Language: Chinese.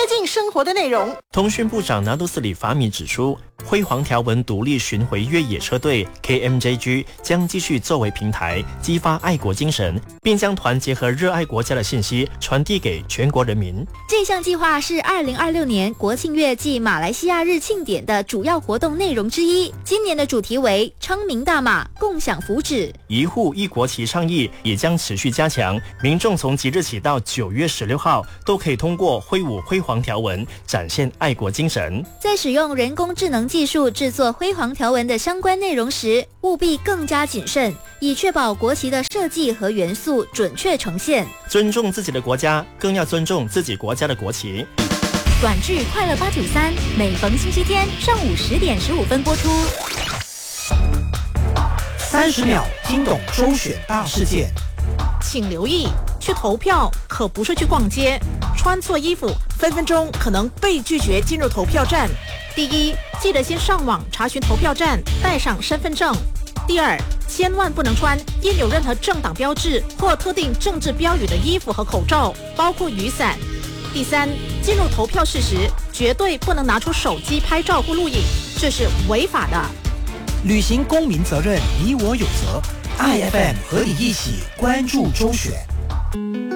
近生活的内容。 通讯部长拿督斯里法米指出，辉煌条纹独立巡回越野车队 KMJG 将继续作为平台，激发爱国精神，并将团结和热爱国家的信息传递给全国人民。 这项计划是2026年国庆月暨马来西亚日庆典的主要活动内容之一。今年的主题为昌明大马，共享福祉。 一户一国旗倡议也将持续加强，民众从即日起到9月16号都可以通过挥舞辉煌条纹，展现爱国精神。 在使用人工智能技术制作辉煌条纹的相关内容时，务必更加谨慎，以确保国旗的设计和元素准确呈现。 尊重自己的国家，更要尊重自己国家的国旗。 短剧《快乐893》每逢星期天上午10点15分播出。 30秒听懂周选大事件。 请留意，去投票可不是去逛街，穿错衣服分分钟可能被拒绝进入投票站。第一，记得先上网查询投票站，带上身份证。第二，千万不能穿印有任何政党标志或特定政治标语的衣服和口罩，包括雨伞。第三，进入投票室时绝对不能拿出手机拍照或录影，这是违法的。 履行公民责任，你我有责。IFM 和你一起关注周选。